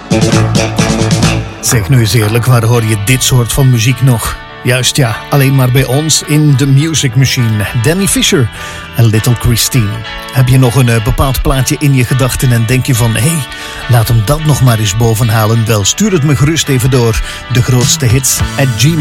Zeg nu eens eerlijk, waar hoor je dit soort van muziek nog? Juist ja, alleen maar bij ons in The Music Machine. Danny Fisher en Little Christine. Heb je nog een bepaald plaatje in je gedachten en denk je van... hé, laat hem dat nog maar eens bovenhalen? Wel, stuur het me gerust even door. De grootste hits @gmail.com